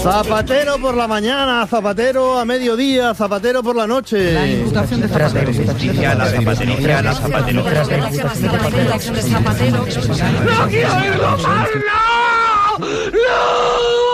Zapatero por la mañana, Zapatero a mediodía, Zapatero por la noche. La imputación de Zapatero. ¡No quiero irlo más! ¡No! ¡No!